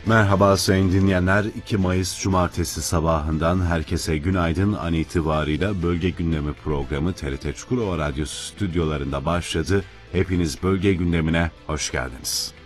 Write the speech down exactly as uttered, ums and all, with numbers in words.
Merhaba sayın dinleyenler, iki Mayıs Cumartesi sabahından herkese günaydın. An itibarıyla Bölge Gündemi programı T R T Çukurova Radyosu stüdyolarında başladı. Hepiniz Bölge Gündemi'ne hoş geldiniz.